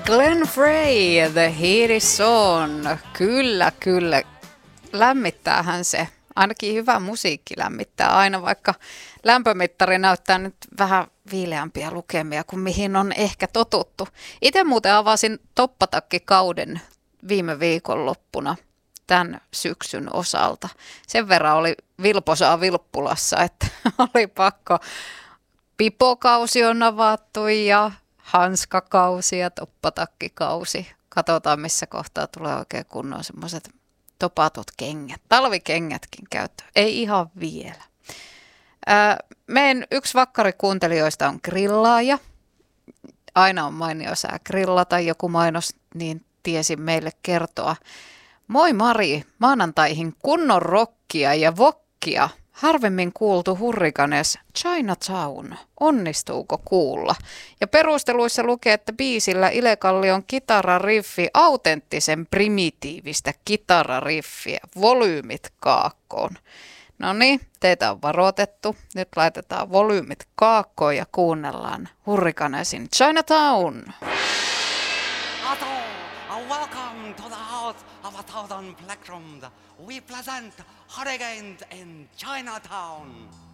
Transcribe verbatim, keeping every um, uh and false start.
Glenn Frey, The Heat is On. Kyllä, kyllä. Lämmittäähän se. Ainakin hyvä musiikki lämmittää aina, vaikka lämpömittari näyttää nyt vähän viileämpiä lukemia kuin mihin on ehkä totuttu. Itse muuten avasin toppatakkikauden viime viikonloppuna tämän syksyn osalta. Sen verran oli vilposaa vilppulassa, että oli pakko. Pipokausi on avattu ja hanskakausi ja toppatakkikausi. Katsotaan, missä kohtaa tulee oikein kunnon semmoiset topatut kengät. Talvikengätkin käyttöön. Ei ihan vielä. Ää, meidän yksi vakkarikuuntelijoista on grillaaja. Aina on mainio sää grillata. Joku mainos, niin tiesi meille kertoa. Moi Mari, maanantaihin kunnon rockia ja vokkia. Harvemmin kuultu Hurrikanes Chinatown. Onnistuuko kuulla? Ja perusteluissa lukee, että biisillä Ilekallion kitarariffi autenttisen primitiivistä kitarariffiä. Volyymit kaakkoon. No niin, teitä on varoitettu. Nyt laitetaan volyymit kaakkoon ja kuunnellaan Hurrikanesin Chinatown. Welcome to the house of a thousand plectrums. We present Hurricanes in Chinatown.